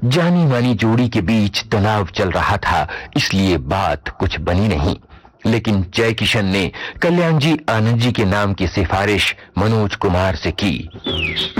जानी मानी जोड़ी के बीच तनाव चल रहा था, इसलिए बात कुछ बनी नहीं। लेकिन जय किशन ने कल्याण जी आनंद जी के नाम की सिफारिश मनोज कुमार से की।